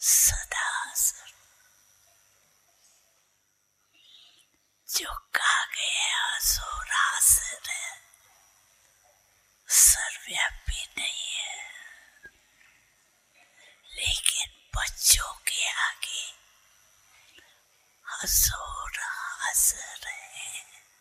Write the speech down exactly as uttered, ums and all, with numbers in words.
सदा जो कहा गया सो रासर है, सर्वव्यापी नहीं है, लेकिन बच्चों के आगे हसूर हासिर है।